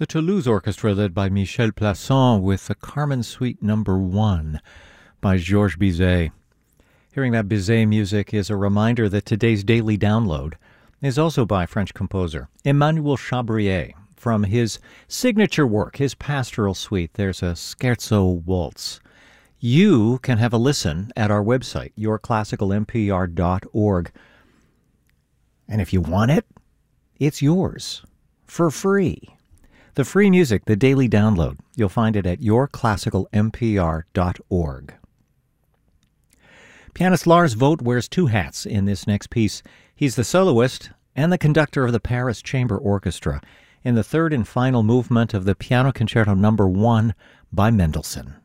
The Toulouse Orchestra, led by Michel Plasson, with the Carmen Suite No. 1 by Georges Bizet. Hearing that Bizet music is a reminder that today's daily download is also by French composer Emmanuel Chabrier. From his signature work, his pastoral suite, there's a Scherzo Waltz. You can have a listen at our website, yourclassicalmpr.org. And if you want it, it's yours for free. The free music, the daily download, you'll find it at yourclassicalmpr.org. Pianist Lars Vogt wears two hats in this next piece. He's the soloist and the conductor of the Paris Chamber Orchestra in the third and final movement of the Piano Concerto No. 1 by Mendelssohn.